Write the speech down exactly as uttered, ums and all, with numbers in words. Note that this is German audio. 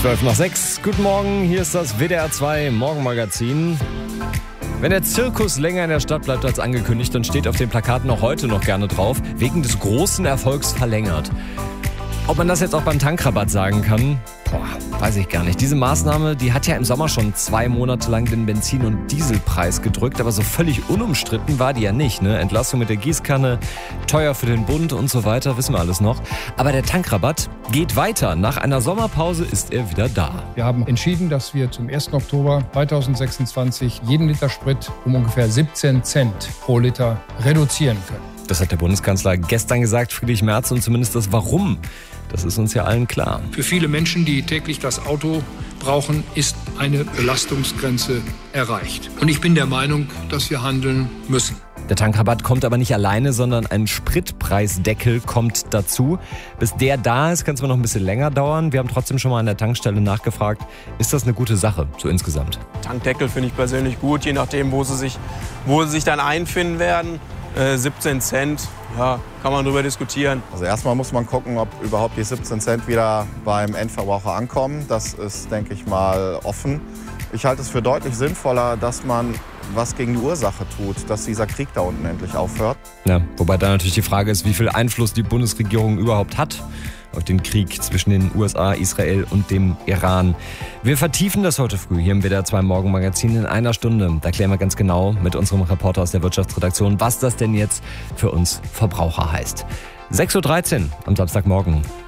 zwölf nach sechs. Guten Morgen, hier ist das W D R zwei Morgenmagazin. Wenn der Zirkus länger in der Stadt bleibt als angekündigt, dann steht auf den Plakaten auch heute noch gerne drauf, wegen des großen Erfolgs verlängert. Ob man das jetzt auch beim Tankrabatt sagen kann, boah, weiß ich gar nicht. Diese Maßnahme, die hat ja im Sommer schon zwei Monate lang den Benzin- und Dieselpreis gedrückt, aber so völlig unumstritten war die ja nicht, ne? Entlastung mit der Gießkanne, teuer für den Bund und so weiter, wissen wir alles noch. Aber der Tankrabatt geht weiter. Nach einer Sommerpause ist er wieder da. Wir haben entschieden, dass wir zum ersten Oktober zweitausendsechsundzwanzig jeden Liter Sprit um ungefähr siebzehn Cent pro Liter reduzieren können. Das hat der Bundeskanzler gestern gesagt, Friedrich Merz, und zumindest das Warum, das ist uns ja allen klar. Für viele Menschen, die täglich das Auto brauchen, ist eine Belastungsgrenze erreicht. Und ich bin der Meinung, dass wir handeln müssen. Der Tankrabatt kommt aber nicht alleine, sondern ein Spritpreisdeckel kommt dazu. Bis der da ist, kann es mal noch ein bisschen länger dauern. Wir haben trotzdem schon mal an der Tankstelle nachgefragt, ist das eine gute Sache, so insgesamt? Tankdeckel finde ich persönlich gut, je nachdem, wo sie sich, wo sie sich dann einfinden werden. Äh, siebzehn Cent, ja, kann man drüber diskutieren. Also erstmal muss man gucken, ob überhaupt die siebzehn Cent wieder beim Endverbraucher ankommen. Das ist, denke ich mal, offen. Ich halte es für deutlich sinnvoller, dass man was gegen die Ursache tut, dass dieser Krieg da unten endlich aufhört. Ja, wobei da natürlich die Frage ist, wie viel Einfluss die Bundesregierung überhaupt hat auf den Krieg zwischen den U S A, Israel und dem Iran. Wir vertiefen das heute früh hier im W D R zwei Morgenmagazin in einer Stunde. Da klären wir ganz genau mit unserem Reporter aus der Wirtschaftsredaktion, was das denn jetzt für uns Verbraucher heißt. sechs Uhr dreizehn am Samstagmorgen.